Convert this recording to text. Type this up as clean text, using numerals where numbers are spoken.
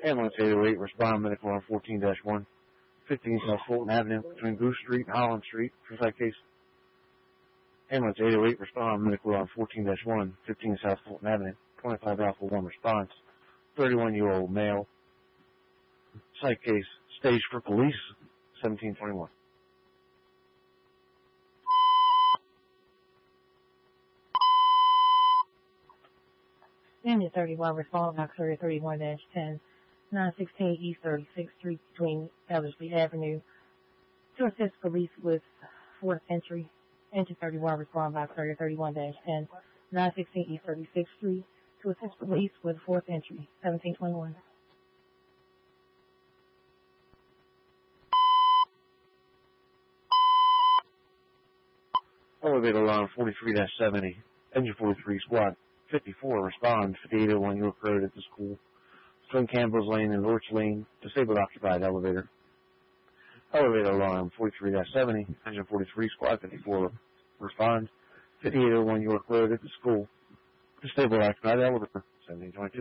Ambulance 808, respond medical on 14-1, 15 South Fulton Avenue, between Goose Street and Holland Street, for site case. Ambulance 808, respond medical on 14-1, 15 South Fulton Avenue, 25 Alpha 1 response, 31-year-old male. Site case, stage for police, 1721. Ambulance 31, respond by Courier 31-10, 916 East 36th Street between Ellerslie Avenue. To assist police with 4th entry. Engine 31, respond by Courier 31-10, 916 East 36th Street. To assist police with 4th entry, 1721. Elevator alarm 43-70, engine 43, squad 54, respond, 5801 York Road at the school. Between Campbell's Lane and Lorch Lane, disabled occupied elevator. Elevator alarm 43-70, engine 43, squad 54, respond, 5801 York Road at the school. Disabled occupied elevator, 1722.